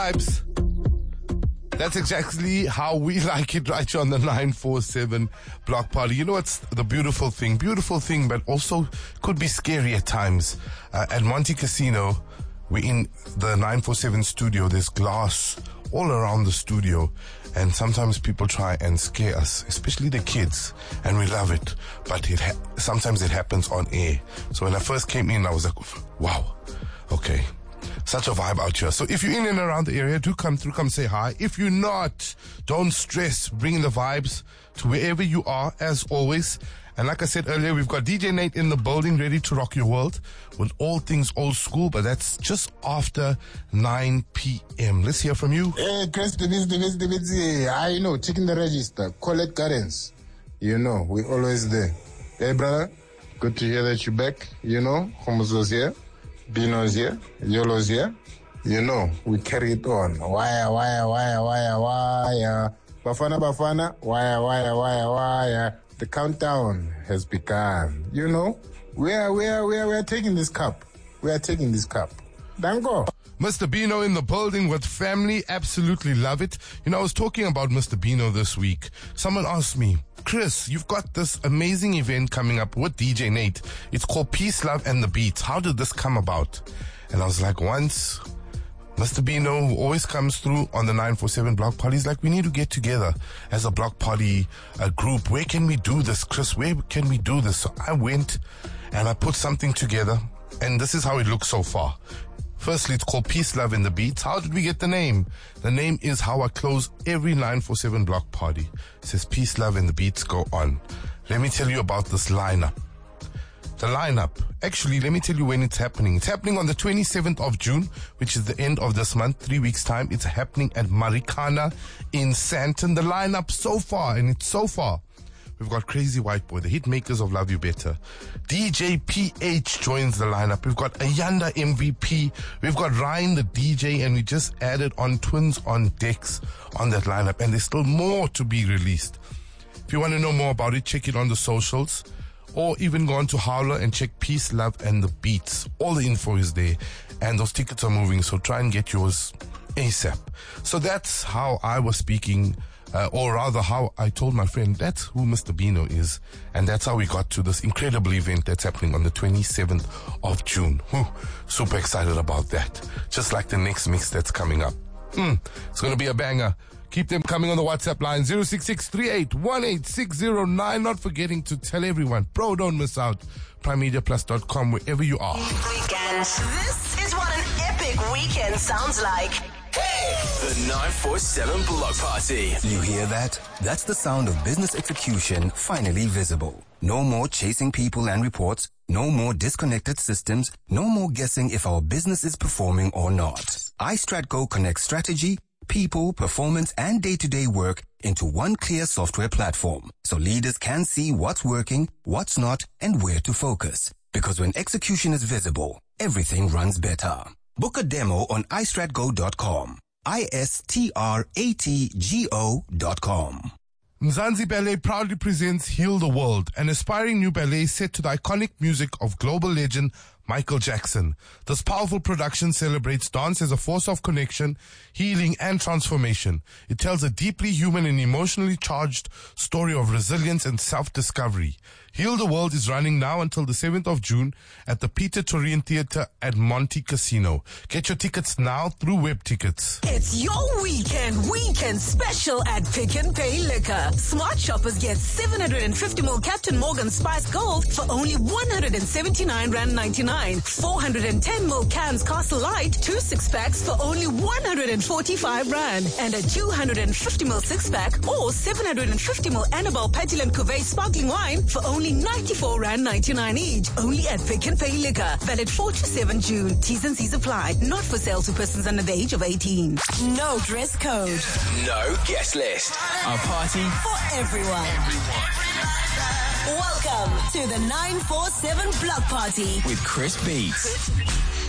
Vibes. That's exactly how we like it right here on the 947 Block Party. You know what's the beautiful thing? Beautiful thing, but also could be scary at times. At Monte Casino, we're in the 947 studio. There's glass all around the studio. And sometimes people try and scare us, especially the kids. And we love it. But sometimes it happens on air. So when I first came in, I was like, wow, okay. Such a vibe out here. So if you're in and around the area, do come through, come say hi. If you're not, don't stress. Bring the vibes to wherever you are, as always. And like I said earlier, we've got DJ Nate in the building, ready to rock your world with all things old school, but that's just after 9 p.m. Let's hear from you. Hey, Chris, I know, checking the register. Colette Gardens. You know, we're always there. Hey, brother, good to hear that you're back. You know, Homozo's here. Bino's here, Yolo's here. You know, we carry it on. Wire. Bafana, wire. The countdown has begun. You know, we are taking this cup. We are taking this cup. Dango. Mr. Bino in the building with family. Absolutely love it. You know, I was talking about Mr. Bino this week. Someone asked me, Chris, you've got this amazing event coming up with DJ Nate. It's called Peace, Love, and the Beats. How did this come about? And I was like, once Mr. Bino, who always comes through on the 947 Block Party, is like, we need to get together as a Block Party group. Where can we do this, Chris? Where can we do this? So I went and I put something together, and this is how it looks so far. Firstly, it's called Peace, Love, and the Beats. How did we get the name? The name is how I close every 947 Block Party. It says Peace, Love, and the Beats go on. Let me tell you about this lineup. The lineup. Actually, let me tell you when it's happening. It's happening on the 27th of June, which is the end of this month, 3 weeks' time. It's happening at Marikana in Sandton. The lineup so far, and it's so far. We've got Crazy White Boy, the hit makers of Love You Better. DJ PH joins the lineup. We've got Ayanda MVP. We've got Ryan the DJ, and we just added on Twins on Decks on that lineup. And there's still more to be released. If you want to know more about it, check it on the socials. Or even go on to Howler and check Peace, Love, and the Beats. All the info is there. And those tickets are moving, so try and get yours ASAP. So that's how I was speaking, or rather how I told my friend that's who Mr. Bino is. And that's how we got to this incredible event that's happening on the 27th of June. Super excited about that. Just like the next mix that's coming up. It's going to be a banger. Keep them coming on the WhatsApp line, 06638186009. Not forgetting to tell everyone, bro, don't miss out. PrimeMediaPlus.com, wherever you are. Weekends. This is what an epic weekend sounds like. The 947 Block Party. You hear that? That's the sound of business execution finally visible. No more chasing people and reports. No more disconnected systems. No more guessing if our business is performing or not. iStratGo connects strategy, people, performance, and day-to-day work into one clear software platform, so leaders can see what's working, what's not, and where to focus. Because when execution is visible, everything runs better. Book a demo on istratgo.com. istratgo.com. Mzansi Ballet proudly presents Heal the World, an aspiring new ballet set to the iconic music of global legend Michael Jackson. This powerful production celebrates dance as a force of connection, healing, and transformation. It tells a deeply human and emotionally charged story of resilience and self-discovery. Heal the World is running now until the 7th of June at the Peter Torian Theatre at Monte Casino. Get your tickets now through web tickets. It's your weekend special at Pick n Pay Liquor. Smart shoppers get 750ml Captain Morgan Spice Gold for only R179.99. 410ml cans Castle Light, 2 6-packs for only R145. And a 250ml 6-pack or 750ml Annabelle Petulant Cuvée Sparkling Wine for only R94.99 each. Only at Pick n Pay Liquor. Valid 4 to 7 June. T's and C's apply. Not for sale to persons under the age of 18. No dress code. No guest list. A party For everyone. Welcome to the 947 Block Party with Chris Beats.